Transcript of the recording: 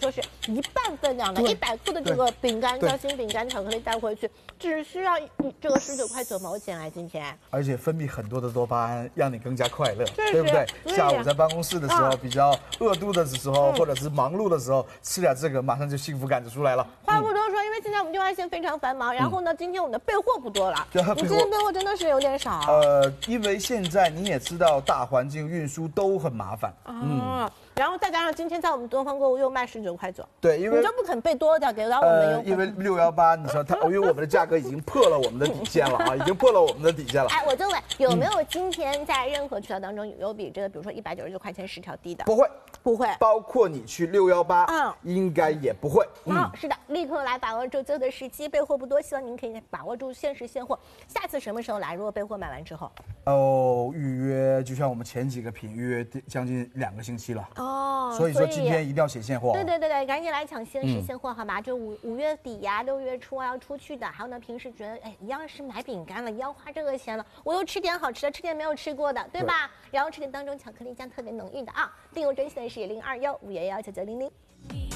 说是1半分量的100克的这个饼干，夹心饼干巧克力带回去，只需要这个19块9毛钱啊，今天。 而且分泌很多的多巴胺，让你更加快乐， 对不对？ 对下午在办公室的时候，比较饿肚的时候，或者是忙碌的时候，吃点这个，马上就幸福感就出来了。 话不多说，因为现在我们电话线非常繁忙，然后呢，今天我们的备货不多了，你今天备货真的是有点少。 因为现在你也知道，大环境运输都很麻烦。 然后再加上今天在我们东方购物又卖19块9， 对，因为你就不肯备多点给到我们优惠。 因为618，你说它，因为我们的价格已经破了我们的底线了啊，已经破了我们的底线了。 哎，我就问，有没有今天在任何渠道当中有比这个，比如说199块钱10条低的？ 不会， 不会， 包括你去618，应该也不会。 是的，立刻来把握住最后的时机，备货不多，希望您可以把握住限时现货。下次什么时候来？如果备货买完之后， 预约就像我们前几个品预约将近2个星期了。所以说今天一定要写现货。 对，赶紧来抢限时现货好吗？就5月底呀、6月初要出去的，还有呢，平时觉得一样是买饼干了，一样花这个钱了，我又吃点好吃的，吃点没有吃过的，对吧？然后吃点当中巧克力酱特别浓郁的啊。订购专线是0215119900。